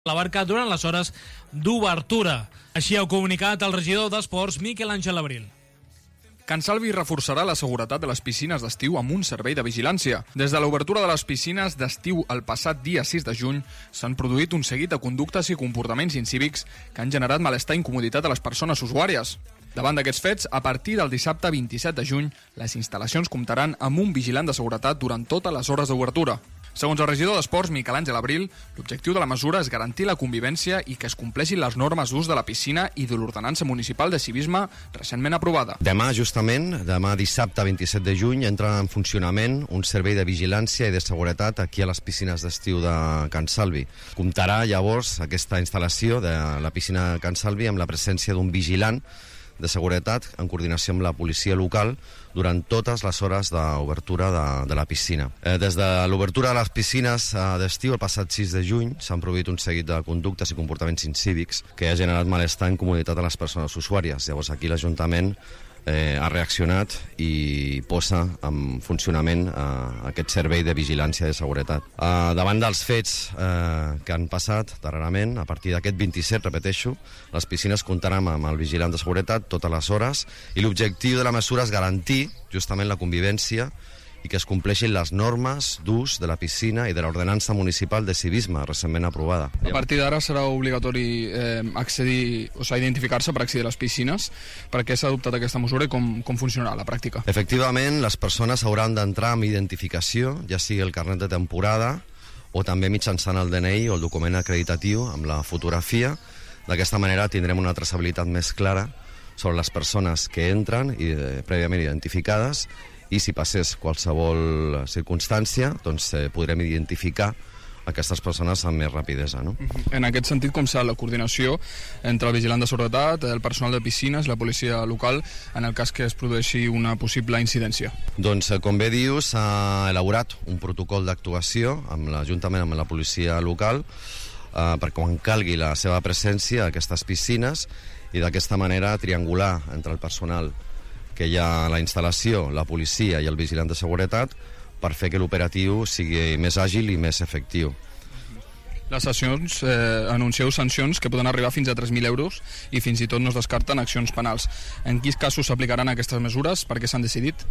la barca durant les hores d'obertura. Així ha comunicat el regidor d'Esports, Miquel Àngel Abril. Can Salvi reforçarà la seguretat de les piscines d'estiu amb un servei de vigilància. Des de l'obertura de les piscines d'estiu el passat dia 6 de juny s'han produït un seguit de conductes i comportaments incívics que han generat malestar i incomoditat a les persones usuàries. Davant d'aquests fets, a partir del dissabte 27 de juny, les instal·lacions comptaran amb un vigilant de seguretat durant totes les hores d'obertura. Segons el regidor d'Esports, Miquel Àngel Abril, l'objectiu de la mesura és garantir la convivència i que es compleixin les normes d'ús de la piscina i de l'ordenança municipal de civisme recentment aprovada. Demà dissabte 27 de juny, entra en funcionament un servei de vigilància i de seguretat aquí a les piscines d'estiu de Can Salvi. Comptarà llavors aquesta instal·lació de la piscina de Can Salvi amb la presència d'un vigilant de seguretat en coordinació amb la policia local durant totes les hores d'obertura de la piscina. Des de l'obertura de les piscines d'estiu, el passat 6 de juny, s'han produït un seguit de conductes i comportaments incívics que ha generat malestar i incomoditat a les persones usuàries. Llavors aquí l'Ajuntament ha reaccionat i posa en funcionament aquest servei de vigilància i de seguretat. Davant dels fets que han passat darrerament, a partir d'aquest 27, repeteixo, les piscines comptaran amb el vigilant de seguretat totes les hores i l'objectiu de la mesura és garantir justament la convivència i que es compleixin les normes d'ús de la piscina i de l'ordenança municipal de civisme recentment aprovada. A partir d'ara serà obligatori identificar-se per accedir a les piscines. Per què s'ha adoptat aquesta mesura i com funcionarà a la pràctica? Efectivament, les persones hauran d'entrar amb identificació, ja sigui el carnet de temporada o també mitjançant el DNI o el document acreditatiu amb la fotografia. D'aquesta manera tindrem una traçabilitat més clara sobre les persones que entren prèviament identificades i si passés qualsevol circumstància, doncs podrem identificar aquestes persones amb més rapidesa. No? En aquest sentit, com serà la coordinació entre el vigilant de seguretat, el personal de piscines, la policia local, en el cas que es produeixi una possible incidència? Doncs, com bé dius, s'ha elaborat un protocol d'actuació amb l'Ajuntament, amb la policia local, per quan calgui la seva presència a aquestes piscines i d'aquesta manera triangular entre el personal que hi ha a la instal·lació, la policia i el vigilant de seguretat per fer que l'operatiu sigui més àgil i més efectiu. Les sancions, anuncieu sancions que poden arribar fins a 3.000 euros i fins i tot no es descarten accions penals. En quins casos s'aplicaran aquestes mesures? Per què s'han decidit?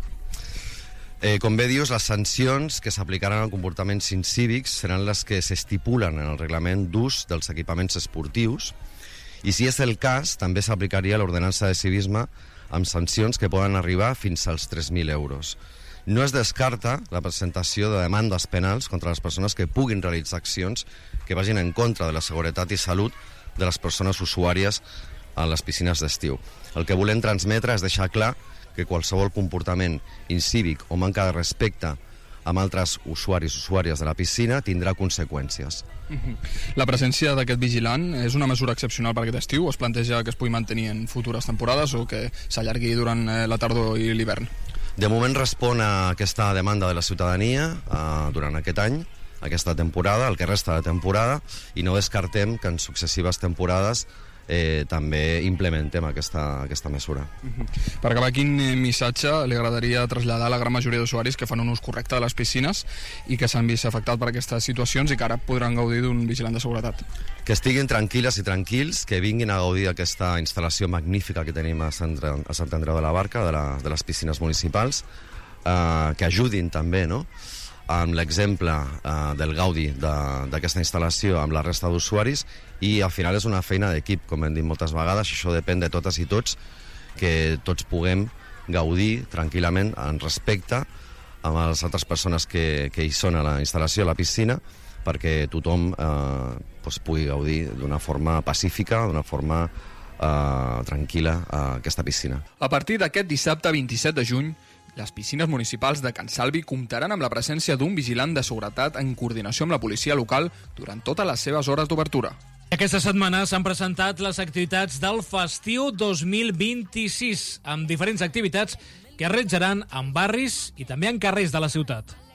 Com bé dius, les sancions que s'aplicaran a comportaments incívics seran les que s'estipulen en el reglament d'ús dels equipaments esportius i si és el cas, també s'aplicaria l'ordenança de civisme amb sancions que poden arribar fins als 3.000 euros. No es descarta la presentació de demandes penals contra les persones que puguin realitzar accions que vagin en contra de la seguretat i salut de les persones usuàries a les piscines d'estiu. El que volem transmetre és deixar clar que qualsevol comportament incívic o manca de respecte amb altres usuaris o usuàries de la piscina tindrà conseqüències. La presència d'aquest vigilant és una mesura excepcional per aquest estiu? Es planteja que es pugui mantenir en futures temporades o que s'allargui durant la tardor i l'hivern? De moment respon a aquesta demanda de la ciutadania durant aquest any, aquesta temporada, el que resta de temporada, i no descartem que en successives temporades també implementem aquesta mesura. Per acabar, quin missatge li agradaria traslladar a la gran majoria d'usuaris que fan un ús correcte de les piscines i que s'han vist afectats per aquestes situacions i que ara podran gaudir d'un vigilant de seguretat? Que estiguin tranquil·les i tranquils, que vinguin a gaudir d'aquesta instal·lació magnífica que tenim a Sant Andreu de la Barca, de les piscines municipals, que ajudin també, no?, amb l'exemple del gaudi d'aquesta instal·lació amb la resta d'usuaris i al final és una feina d'equip, com hem dit moltes vegades, això depèn de totes i tots, que tots puguem gaudir tranquil·lament en respecte amb les altres persones que hi són a la instal·lació, a la piscina, perquè tothom pugui gaudir d'una forma pacífica, d'una forma tranquil·la a aquesta piscina. A partir d'aquest dissabte 27 de juny, les piscines municipals de Can Salvi comptaran amb la presència d'un vigilant de seguretat en coordinació amb la policia local durant totes les seves hores d'obertura. Aquesta setmana s'han presentat les activitats del Festiu 2026, amb diferents activitats que es realitzaran en barris i també en carrers de la ciutat.